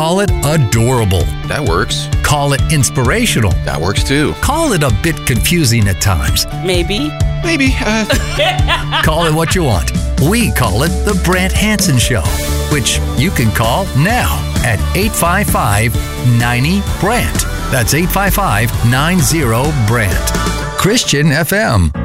Call it adorable. That works. Call it inspirational. That works too. Call it a bit confusing at times. Maybe. Call it what you want. We call it The Brant Hansen Show, which you can call now at 855-90-BRANT. That's 855-90-BRANT. Christian FM.